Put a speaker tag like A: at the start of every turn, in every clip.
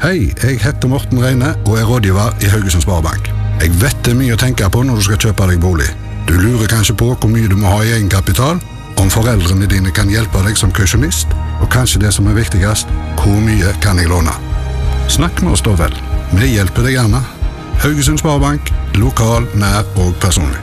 A: Hei, jeg heter Morten Reine og er rådgiver i Haugesund Sparebank. Jeg vet det er mye å tenke på når du skal kjøpe deg bolig. Du lurer kanskje på hvor mye du må ha i egenkapital, om foreldrene dine kan hjelpe deg som kausjonist, og kanskje det som er viktigst, hvor mye kan jeg låne? Snakk med oss da vel. Vi hjelper deg gjerne. Haugesund Sparebank, lokal, nær og personlig.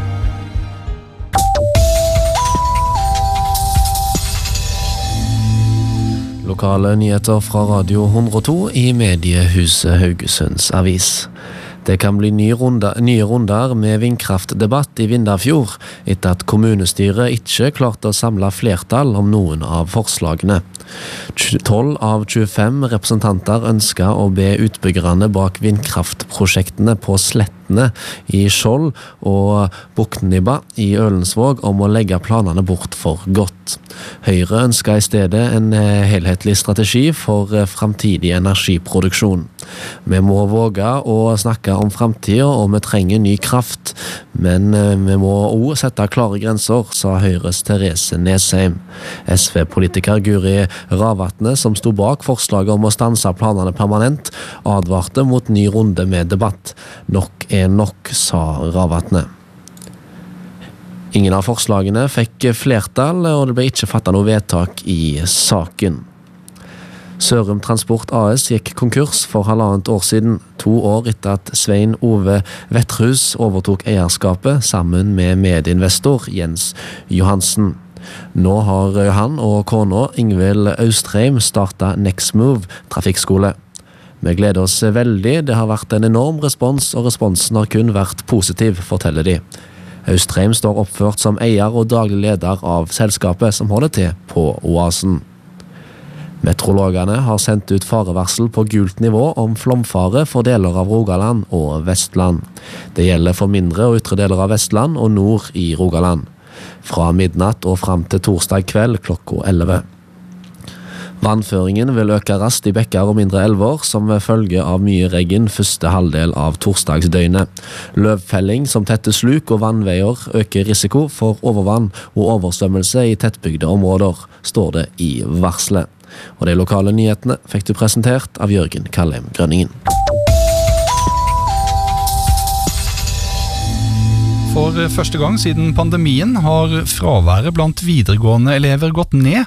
B: Lokale nyheter fra Radio 102 i mediehuset Haugesunds Avis. Det kan bli nye runder med vindkraftdebatt i Vindafjord etter at kommunestyret ikke klarte å samle flertall om noen av forslagene. 12 av 25 representanter ønsker å be utbyggerne bak vindkraftprosjektene på Slettene i Skjold og Buknibba i Ølensvåg om å legge planene bort for godt. Høyre ønsker i stedet en helhetlig strategi for fremtidig energiproduksjon. Vi må våge å snakke om fremtiden, og vi trenger ny kraft, men vi må også sette klare grenser, sa Høyres Therese Nesheim. SV-politiker Guri Ravatne, som sto bak forslaget om å stanse planene permanent, advarte mot ny runde med debatt. Nok er nok, sa Ravatne. Ingen av forslagene fikk flertall, og det ble ikke fattet noe vedtak i saken. Sørum Transport AS gikk konkurs for 1,5 år siden, 2 år etter at Svein Ove Vetthus overtok eierskapet sammen med medinvestor Jens Johansen. Nå har han og kona Ingvild Austreim startet Next Move trafikkskole. Vi gleder oss veldig, det har vært en enorm respons, og responsen har kun vært positiv, forteller de. Austreim står oppført som eier og daglig leder av selskapet som holder til på Oasen. Meteorologene har sendt ut farevarsel på gult nivå om flomfare for deler av Rogaland og Vestland. Det gjelder for mindre og ytre deler av Vestland og nord i Rogaland. Fra midnatt og frem til torsdag kveld klokka 11. Vannføringen vil øke raskt i bekker og mindre elver som følge av mye regn første halvdel av torsdagsdøgnet. Løvfelling som tette sluk og vannveier øker risiko for overvann og oversvømmelse i tettbygde områder, står det i varslet. Og de lokale nyhetene fikk du presentert av Jørgen Kallem Grønningen.
C: For første gang siden pandemien har fraværet blant videregående elever gått ned.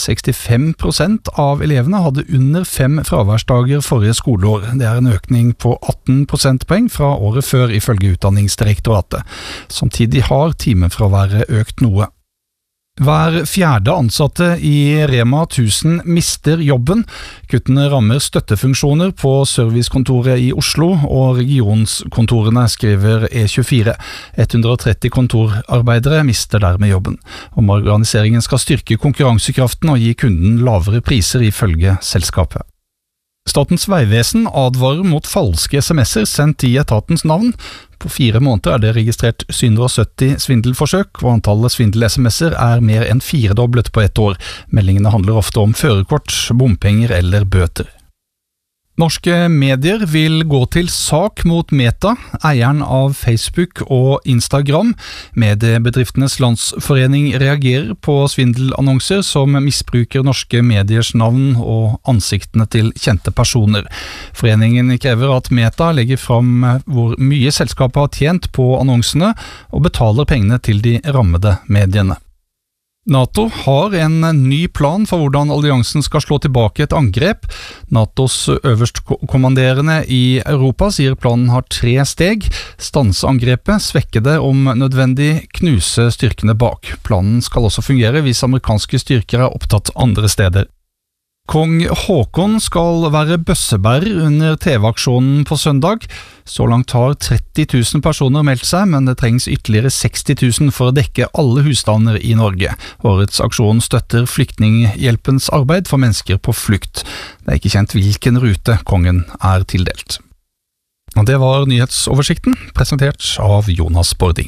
C: 65% av elevene hadde under 5 fraværsdager forrige skoleår. Det er en økning på 18 prosentpoeng fra året før ifølge Utdanningsdirektoratet. Samtidig har timefraværet økt noe. Hver 4. ansatte i Rema 1000 mister jobben. Kuttene rammer støttefunksjoner på servicekontoret i Oslo og regionskontorene, skriver E24. 130 kontorarbeidere mister dermed jobben. Omorganiseringen skal styrke konkurransekraften og gi kunden lavere priser ifølge selskapet. Statens vegvesen advarer mot falske sms'er sendt i etatens navn. På 4 måneder er det registrert 770 svindelforsøk, og antallet svindel-sms'er er mer enn 4-doblet på 1 år. Meldingene handler ofte om førerkort, bompenger eller bøter. Norske medier vil gå til sak mot Meta, eieren av Facebook og Instagram. Mediebedriftenes landsforening reagerer på svindelannonser som misbruker norske mediers navn og ansiktene til kjente personer. Foreningen krever at Meta legger fram hvor mye selskapet har tjent på annonsene og betaler pengene til de rammede mediene. NATO har en ny plan for hvordan alliansen skal slå tilbake et angrep. NATOs øverstkommanderende i Europa sier planen har 3 steg. Stanse angrepet, svekke det om nødvendig, knuse styrkene bak. Planen skal også fungere hvis amerikanske styrker er opptatt andre steder. Kong Haakon skal være bøssebærer under TV-aksjonen på søndag. Så langt har 30 000 personer meldt seg, men det trengs ytterligere 60 000 for å dekke alle husstander i Norge. Årets aksjon støtter Flyktninghjelpens arbeid for mennesker på flukt. Det er ikke kjent hvilken rute kongen er tildelt. Og det var nyhetsoversikten, presentert av Jonas Bording.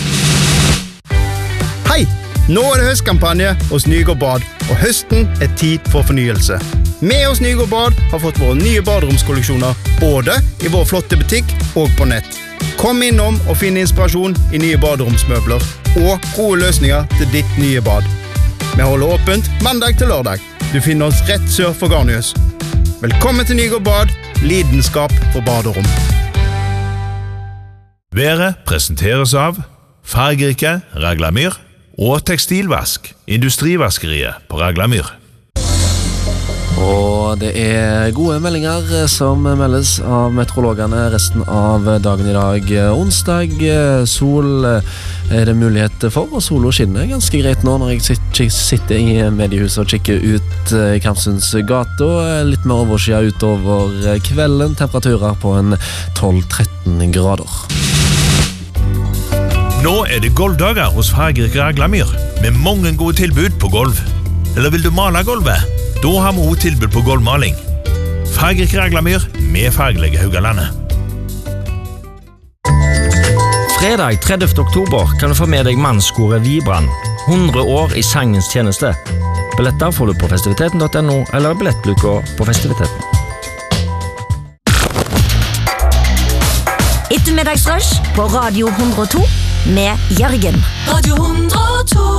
D: Hei! Nå er det høstkampanje hos Nygård Bad, og høsten er tid for fornyelse. Vi hos Nygård Bad har fått våre nye baderomskolleksjoner, både i vår flotte butikk og på nett. Kom innom og finn inspirasjon i nye baderomsmøbler, og gode løsninger til ditt nye bad. Vi holder åpent mandag til lørdag. Du finner oss rett sør for Garnius. Velkommen til Nygård Bad, lidenskap for baderom.
E: Været presenteres av fargerike Raglamyr og tekstilvask, industrivaskeriet på Raglamyr.
B: Og det gode meldinger som meldes av meteorologene resten av dagen i dag. Onsdag, sol det mulighet for, og solen skinner ganske greit nå når jeg sitter i mediehuset og kikker ut i Karmsunds gata. Litt mer overskyet utover kvelden, temperaturer på en 12-13 grader.
E: Nå det golvdager hos fargerike Raglamyr, med mange gode tilbud på golv. Eller vil du male gulvet? Da har vi også tilbud på gulvmaling. Fargerike Raglamyr med fargelige Haugalandet.
F: Fredag 30. oktober kan du få med deg mannskoret Vibran. 100 år i sangens tjeneste. Billetter får du på festiviteten.no eller billettluka på festiviteten.
G: Ettermiddagsrush på Radio 102 med Jørgen.
H: Radio 102